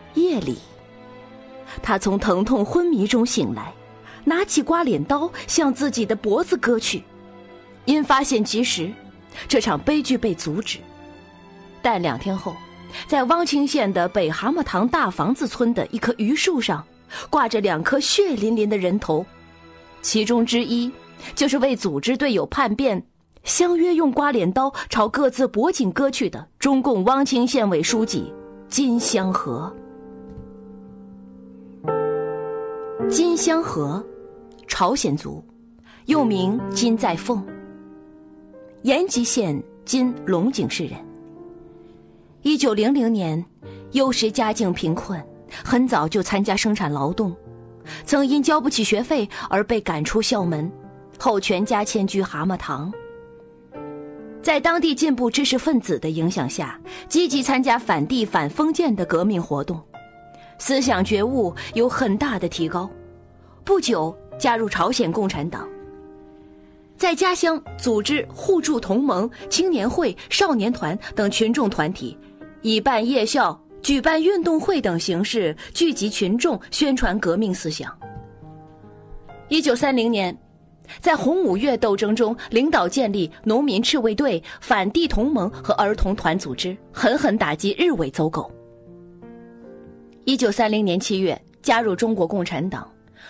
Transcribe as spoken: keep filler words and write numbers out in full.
夜里，他从疼痛昏迷中醒来，拿起刮脸刀向自己的脖子割去。因发现及时，这场悲剧被阻止。但两天后，在汪清县的北蛤蟆塘大房子村的一棵榆树上，挂着两颗血淋淋的人头，其中之一就是为组织队友叛变，相约用刮脸刀朝各自脖颈割去的中共汪清县委书记金香河。金香河，朝鲜族，又名金在凤，延吉县今龙井市人。一九零零年，幼时家境贫困，很早就参加生产劳动，曾因交不起学费而被赶出校门，后全家迁居蛤蟆塘。在当地进步知识分子的影响下，积极参加反帝反封建的革命活动，思想觉悟有很大的提高。不久加入朝鲜共产党，在家乡组织互助同盟、青年会、少年团等群众团体，以办夜校、举办运动会等形式聚集群众，宣传革命思想。一九三零年，在红五月斗争中，领导建立农民赤卫队、反帝同盟和儿童团组织，狠狠打击日伪走狗。一九三零年七月，加入中国共产党。